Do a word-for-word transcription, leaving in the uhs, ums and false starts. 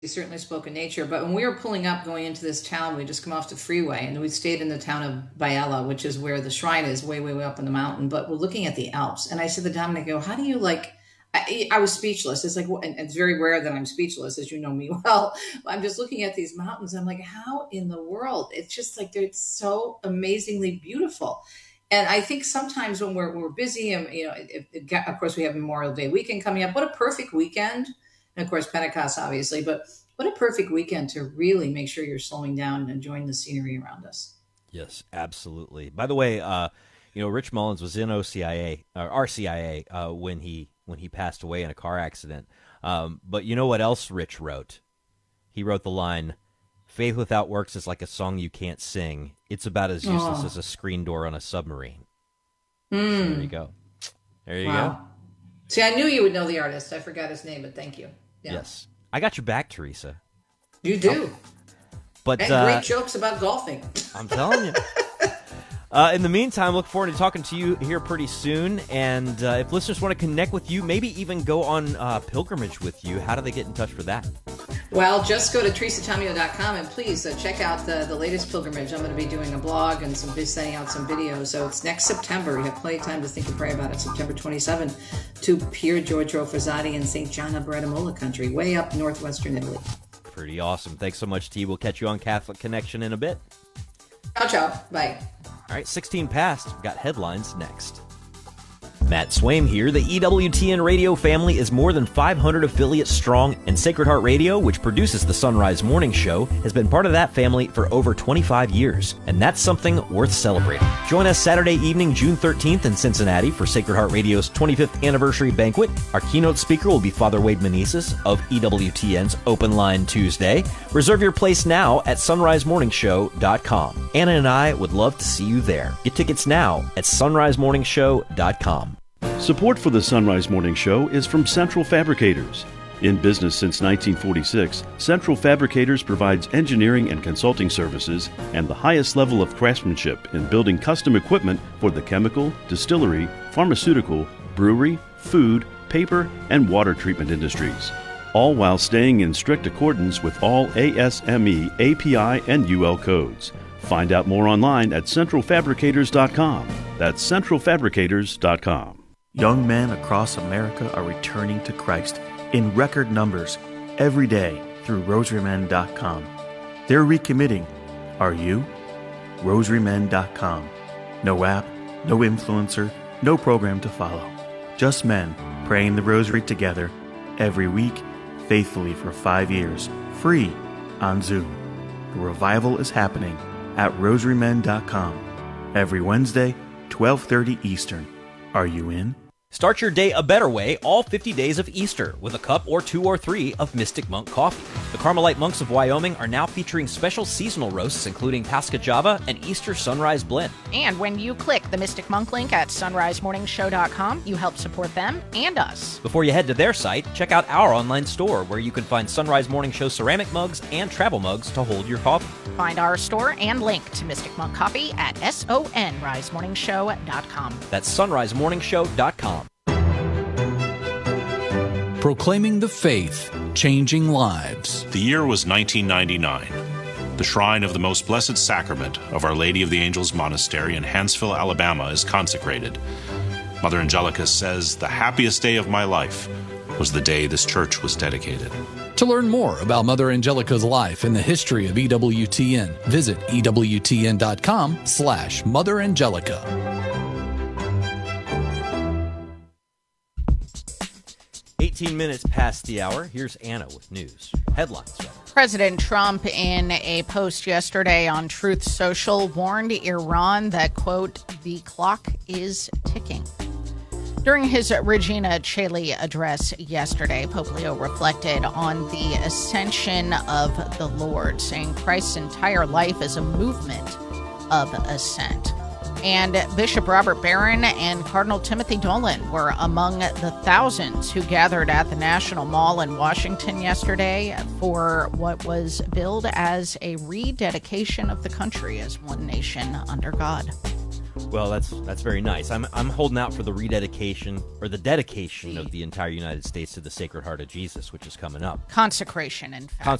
certainly spoke in nature. But when we were pulling up going into this town, we just come off the freeway and we stayed in the town of Biella, which is where the shrine is, way, way, way up in the mountain. But we're looking at the Alps. And I said to Dominic, I go, how do you like, I, I was speechless. It's like, and it's very rare that I'm speechless, as you know me well. I'm just looking at these mountains. I'm like, how in the world? It's just like, they're so amazingly beautiful. And I think sometimes when we're, we're busy and, you know, it, it, of course we have Memorial Day weekend coming up. What a perfect weekend. And of course, Pentecost, obviously, but what a perfect weekend to really make sure you're slowing down and enjoying the scenery around us. Yes, absolutely. By the way, uh, you know, Rich Mullins was in O C I A or R C I A uh, when he when he passed away in a car accident. Um, but you know what else Rich wrote? He wrote the line, "Faith without works is like a song you can't sing. It's about as useless oh. as a screen door on a submarine." Mm. So there you go. There you wow. go. See, I knew you would know the artist. I forgot his name, but thank you. Yeah. Yes. I got your back, Teresa. You do. Oh. But and uh, great jokes about golfing. I'm telling you. uh, in the meantime, look forward to talking to you here pretty soon. And uh, if listeners want to connect with you, maybe even go on uh, pilgrimage with you, how do they get in touch for that? Well, just go to teresa tomeo dot com and please uh, check out the, the latest pilgrimage. I'm going to be doing a blog and some sending out some videos. So it's next September. You have plenty of time to think and pray about it. September twenty-seventh to Pier Giorgio Frassati in Saint John of Bergamola country, way up northwestern Italy. Pretty awesome. Thanks so much, T. We'll catch you on Catholic Connection in a bit. Ciao, ciao. Bye. All right, sixteen past. We've got headlines next. Matt Swaim here. The E W T N radio family is more than five hundred affiliates strong, and Sacred Heart Radio, which produces the Sunrise Morning Show, has been part of that family for over twenty-five years, and that's something worth celebrating. Join us Saturday evening, June thirteenth in Cincinnati for Sacred Heart Radio's twenty-fifth anniversary banquet. Our keynote speaker will be Father Wade Meneses of E W T N's Open Line Tuesday. Reserve your place now at sunrise morning show dot com. Anna and I would love to see you there. Get tickets now at sunrise morning show dot com. Support for the Sunrise Morning Show is from Central Fabricators. In business since nineteen forty-six, Central Fabricators provides engineering and consulting services and the highest level of craftsmanship in building custom equipment for the chemical, distillery, pharmaceutical, brewery, food, paper, and water treatment industries, all while staying in strict accordance with all A S M E, A P I, and U L codes. Find out more online at central fabricators dot com. That's central fabricators dot com. Young men across America are returning to Christ in record numbers every day through rosary men dot com. They're recommitting. Are you? rosary men dot com. No app, no influencer, no program to follow. Just men praying the rosary together every week, faithfully for five years, free on Zoom. The revival is happening at rosary men dot com every Wednesday, twelve thirty Eastern. Are you in? Start your day a better way all fifty days of Easter with a cup or two or three of Mystic Monk coffee. The Carmelite monks of Wyoming are now featuring special seasonal roasts including Pascha Java and Easter Sunrise Blend. And when you click the Mystic Monk link at sunrise morning show dot com, you help support them and us. Before you head to their site, check out our online store where you can find Sunrise Morning Show ceramic mugs and travel mugs to hold your coffee. Find our store and link to Mystic Monk Coffee at sunrise morning show dot com. That's sunrise morning show dot com. Proclaiming the faith, changing lives. The year was nineteen ninety-nine. The shrine of the Most Blessed Sacrament of Our Lady of the Angels Monastery in Hanceville, Alabama is consecrated. Mother Angelica says, "The happiest day of my life was the day this church was dedicated." To learn more about Mother Angelica's life and the history of E W T N, visit E W T N dot com slash Mother Angelica. eighteen minutes past the hour. Here's Anna with news. Headlines. President Trump, in a post yesterday on Truth Social, warned Iran that, quote, "the clock is ticking." During his Regina Coeli address yesterday, Pope Leo reflected on the ascension of the Lord, saying Christ's entire life is a movement of ascent. And Bishop Robert Barron and Cardinal Timothy Dolan were among the thousands who gathered at the National Mall in Washington yesterday for what was billed as a rededication of the country as one nation under God. Well, that's that's very nice. I'm I'm holding out for the rededication or the dedication of the entire United States to the Sacred Heart of Jesus, which is coming up. Consecration, in fact.